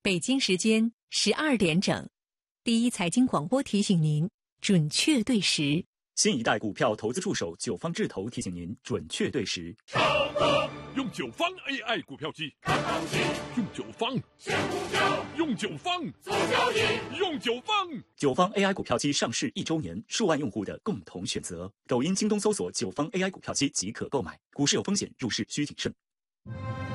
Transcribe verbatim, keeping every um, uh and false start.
北京时间十二点整，第一财经广播提醒您准确对时。 新一代股票投资助手九方智投提醒您准确对时。 上课用九方 A I 股票机，看行情，用九方选股票，用九方做交易，用九方。 九方 A I 股票机上市一周年，数万用户的共同选择。抖音、京东搜索九方 A I 股票机即可购买。股市有风险，入市需谨慎。